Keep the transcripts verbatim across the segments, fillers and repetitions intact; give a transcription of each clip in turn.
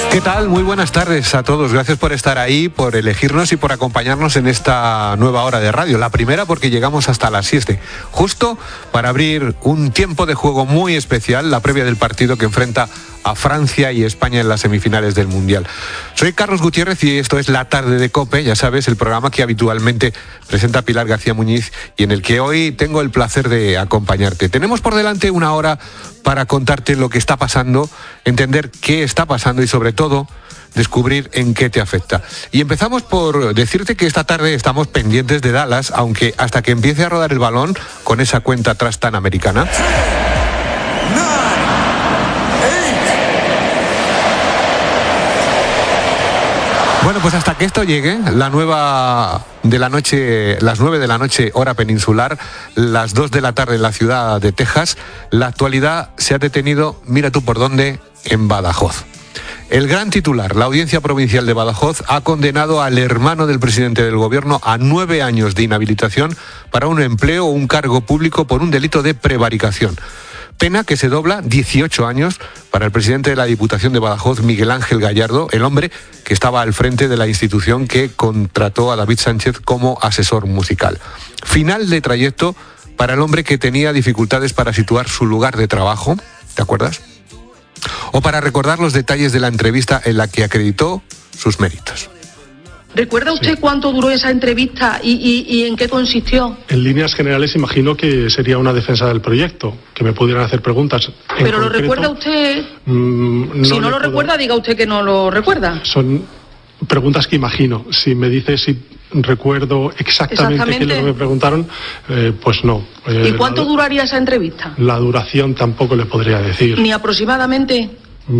¿Qué tal? Muy buenas tardes a todos. Gracias por estar ahí, por elegirnos y por acompañarnos en esta nueva hora de radio. La primera porque llegamos hasta las siete, justo para abrir un tiempo de juego muy especial, la previa del partido que enfrenta a Francia y España en las semifinales del Mundial. Soy Carlos Gutiérrez y esto es La Tarde de COPE, ya sabes, el programa que habitualmente presenta Pilar García Muñiz y en el que hoy tengo el placer de acompañarte. Tenemos por delante una hora para contarte lo que está pasando, entender qué está pasando y sobre todo descubrir en qué te afecta. Y empezamos por decirte que esta tarde estamos pendientes de Dallas, aunque hasta que empiece a rodar el balón con esa cuenta atrás tan americana. Bueno, pues hasta que esto llegue, la nueva de la noche, las nueve de la noche, hora peninsular, las dos de la tarde en la ciudad de Texas, la actualidad se ha detenido, mira tú por dónde, en Badajoz. El gran titular, la Audiencia Provincial de Badajoz, ha condenado al hermano del presidente del gobierno a nueve años de inhabilitación para un empleo o un cargo público por un delito de prevaricación. Pena que se dobla dieciocho años para el presidente de la Diputación de Badajoz, Miguel Ángel Gallardo, el hombre que estaba al frente de la institución que contrató a David Sánchez como asesor musical. Final de trayecto para el hombre que tenía dificultades para situar su lugar de trabajo, ¿te acuerdas? O para recordar los detalles de la entrevista en la que acreditó sus méritos. ¿Recuerda usted sí. cuánto duró esa entrevista y, y, y en qué consistió? En líneas generales imagino que sería una defensa del proyecto, que me pudieran hacer preguntas. En ¿Pero concreto, lo recuerda usted? Mmm, no si no lo puedo... recuerda, diga usted que no lo recuerda. Son preguntas que imagino. Si me dice si recuerdo exactamente, exactamente. qué es lo que me preguntaron, eh, pues no. Eh, ¿Y cuánto la, duraría esa entrevista? La duración tampoco le podría decir. ¿Ni aproximadamente?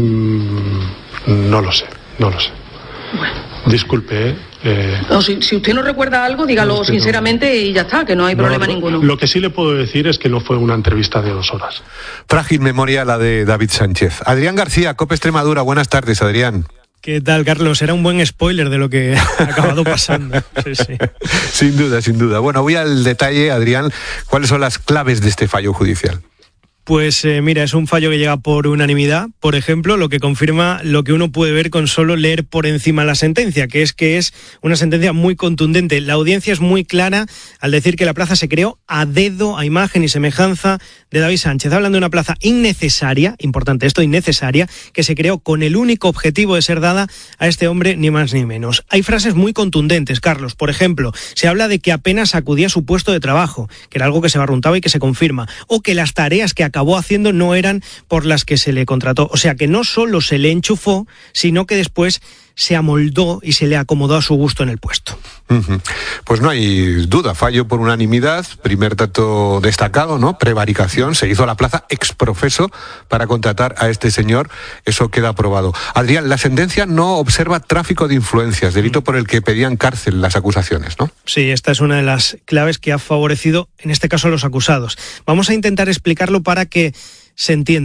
Mm, no lo sé, no lo sé. Bueno. Disculpe, ¿eh? eh no, si, si usted no recuerda algo, dígalo no, sinceramente no. Y ya está, que no hay problema no, ninguno. Lo que sí le puedo decir es que no fue una entrevista de dos horas. Frágil memoria la de David Sánchez. Adrián García, COPE Extremadura. Buenas tardes, Adrián. ¿Qué tal, Carlos? Era un buen spoiler de lo que ha acabado pasando. Sí, sí. Sin duda, sin duda. Bueno, voy al detalle, Adrián. ¿Cuáles son las claves de este fallo judicial? Pues eh, mira, es un fallo que llega por unanimidad, por ejemplo, lo que confirma lo que uno puede ver con solo leer por encima la sentencia, que es que es una sentencia muy contundente. La audiencia es muy clara al decir que la plaza se creó a dedo, a imagen y semejanza de David Sánchez. Hablan de una plaza innecesaria, importante esto, innecesaria, que se creó con el único objetivo de ser dada a este hombre, ni más ni menos. Hay frases muy contundentes, Carlos. Por ejemplo, se habla de que apenas acudía a su puesto de trabajo, que era algo que se barruntaba y que se confirma, o que las tareas que acabó haciendo no eran por las que se le contrató. O sea que no solo se le enchufó, sino que después se amoldó y se le acomodó a su gusto en el puesto. Uh-huh. Pues no hay duda, fallo por unanimidad, primer dato destacado, ¿no? Prevaricación, se hizo a la plaza exprofeso para contratar a este señor, eso queda aprobado. Adrián, la sentencia no observa tráfico de influencias, delito por el que pedían cárcel las acusaciones, ¿no? Sí, esta es una de las claves que ha favorecido, en este caso, a los acusados. Vamos a intentar explicarlo para que se entienda.